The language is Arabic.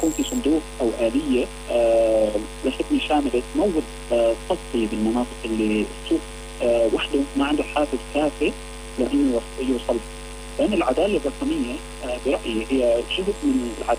يكون في صندوق أو آلية لخدمة شاملة تمول تغطي بالمناطق اللي السوق وحده ما عنده حافز كافي لأنه يوصل. لأن العدالة الرقمية برأيي هي جزء من العدالة